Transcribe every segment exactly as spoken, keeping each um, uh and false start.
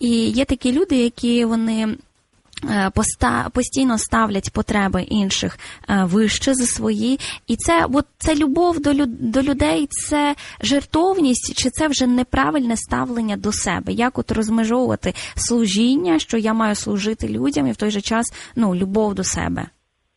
І є такі люди, які вони поста, постійно ставлять потреби інших вище за свої. І це, от, це любов до, люд, до людей, це жертовність, чи це вже неправильне ставлення до себе? Як от розмежовувати служіння, що я маю служити людям, і в той же час, ну, любов до себе?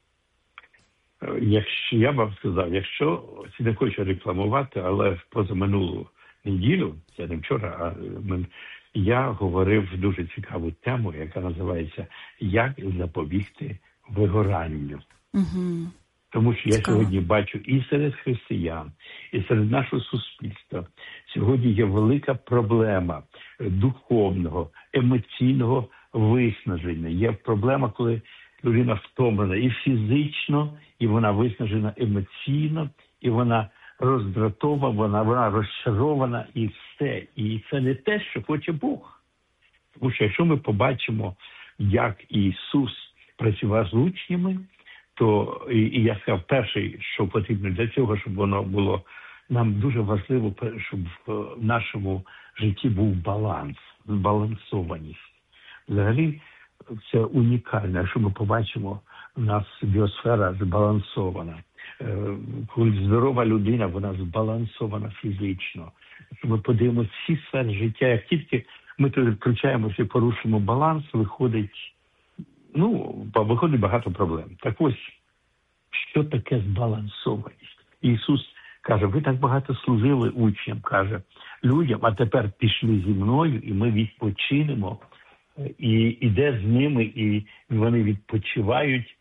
Якщо, я б вам сказав, якщо, не хочу рекламувати, але в позаминулу неділю, це не вчора, а ми, я говорив дуже цікаву тему, яка називається «Як запобігти вигоранню». Угу. Тому що я Цікаво. сьогодні бачу і серед християн, і серед нашого суспільства сьогодні є велика проблема духовного, емоційного виснаження. Є проблема, коли людина втомлена і фізично, і вона виснажена емоційно, і вона роздратована, вона, вона розчарована, і все. І це не те, що хоче Бог. Тому що якщо ми побачимо, як Ісус працював з учнями, то, і, і я сказав, перше, що потрібно для цього, щоб воно було, нам дуже важливо, щоб в нашому житті був баланс, збалансованість. Взагалі, це унікально, якщо ми побачимо, у нас біосфера збалансована. Коли здорова людина, вона збалансована фізично. Якщо ми подивимося всі сфери життя, як тільки ми тут відключаємося і порушимо баланс, виходить, ну, виходить багато проблем. Так ось, що таке збалансованість? Ісус каже, ви так багато служили учням, каже, людям, а тепер пішли зі мною, і ми відпочинемо. І іде з ними, і вони відпочивають.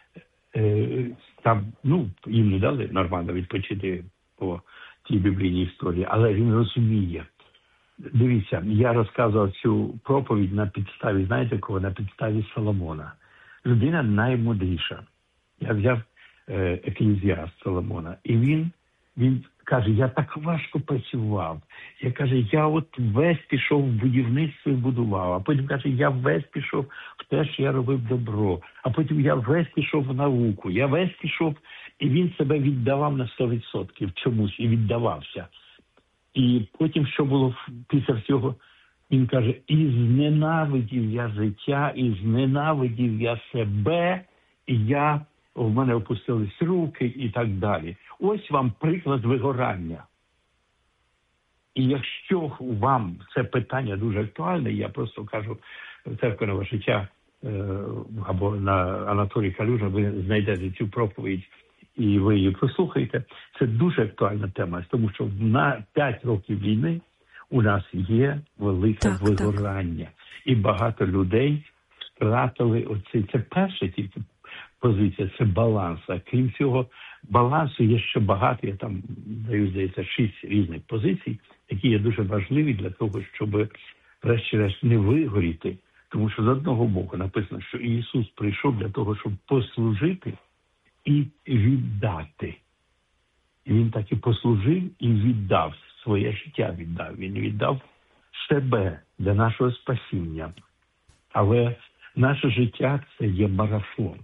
Там, ну, їм не дали нормально відпочити по тій біблійній історії, але він розуміє. Дивіться, я розказував цю проповідь на підставі, знаєте кого? На підставі Соломона. Людина наймудріша. Я взяв е, Еклезіаст Соломона, і він, він каже, я так важко працював. Я каже, я от весь пішов в будівництво і будував, а потім каже, я весь пішов в те, що я робив добро, а потім я весь пішов в науку, я весь пішов, і він себе віддавав на сто відсотків чомусь, і віддавався. І потім, що було після всього, він каже, і зненавидів я життя, і зненавидів я себе, і я, в мене опустились руки і так далі. Ось вам приклад вигорання. І якщо вам це питання дуже актуальне, я просто кажу, церква «Нове життя» або на Анатолій Калюжа, ви знайдете цю проповідь і ви її прослухаєте. Це дуже актуальна тема, тому що на п'ять років війни у нас є велике так, вигорання. Так. І багато людей втратили оцей, це перша тільки позиція, це баланс. А крім цього, балансу є ще багато, я там даю, здається, шість різних позицій, які є дуже важливі для того, щоб врешті-решт не вигоріти. Тому що з одного боку написано, що Ісус прийшов для того, щоб послужити і віддати. І Він так і послужив і віддав, своє життя віддав. Він віддав себе для нашого спасіння. Але наше життя – це є марафон.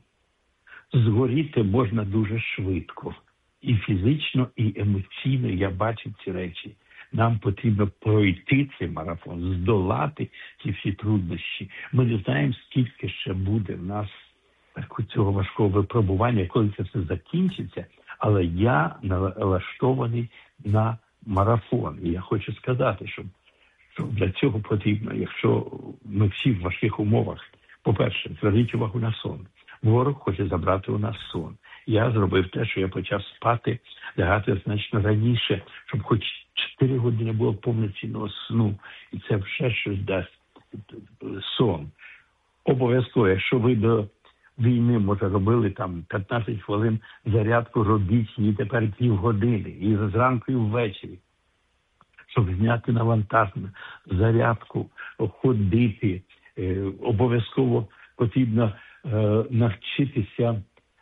Згоріти можна дуже швидко. І фізично, і емоційно я бачу ці речі. Нам потрібно пройти цей марафон, здолати ці всі труднощі. Ми не знаємо, скільки ще буде в нас цього важкого випробування, коли це все закінчиться. Але я налаштований на марафон. І я хочу сказати, що, що для цього потрібно, якщо ми всі в важких умовах, по-перше, зверніть увагу на сон. Ворог хоче забрати у нас сон. Я зробив те, що я почав спати, лягати значно раніше, щоб хоч чотири години було повноцінного сну. І це вже щось дасть сон. Обов'язково, якщо ви до війни, може, робили там п'ятнадцять хвилин зарядку, робіть її тепер півгодини. І зранку, і ввечері. Щоб зняти навантаження, зарядку, ходити. Е, обов'язково потрібно е, навчитися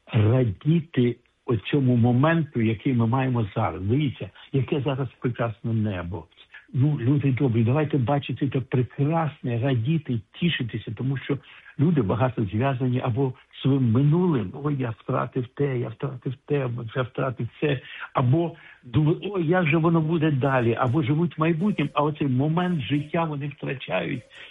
радіти оцьому моменту, який ми маємо зараз. Дивіться, яке зараз прекрасне небо. Ну, люди добрі, давайте бачити це прекрасне, радіти, тішитися, тому що люди багато зв'язані або своїм минулим, ой, я втратив те, я втратив те, я втратив це, або думають, ой, як же воно буде далі, або живуть майбутнім, а оцей момент життя вони втрачають.